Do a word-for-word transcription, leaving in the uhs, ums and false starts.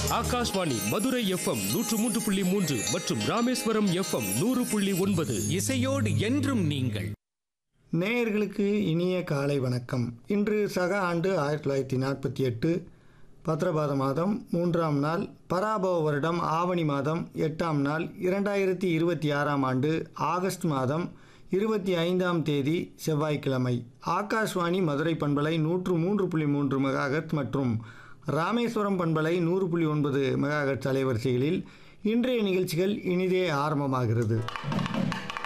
Akashvani Madurai FM நூற்று மூன்று புள்ளி மூன்று மற்றும் ராமேஸ்வரம் எஃப்எம் நூறு புள்ளி ஒன்பது. இசையோடு என்றும் நீங்கள். நேயர்களுக்கு இனிய காலை வணக்கம். இன்று சக ஆண்டு ஆயிரத்தி தொள்ளாயிரத்தி நாற்பத்தி எட்டு பத்ரபாத மாதம் மூன்றாம் நாள், பராபவ வருடம் ஆவணி மாதம் எட்டாம் நாள், இரண்டாயிரத்தி இருபத்தி ஆறாம் ஆண்டு ஆகஸ்ட் மாதம் இருபத்தி ஐந்தாம் தேதி செவ்வாய்க்கிழமை. ஆகாஷ்வாணி மதுரை பண்பலை நூற்று மூன்று புள்ளி மூன்று மெகாஹெர்ட்ஸ் மற்றும் ராமேஸ்வரம் பண்பலை நூறு புள்ளி ஒன்பது மெகாஹெர்ட்ஸ் அலைவரிசைகளில் இன்றைய நிகழ்ச்சிகள் இனிதே ஆரம்பமாகிறது.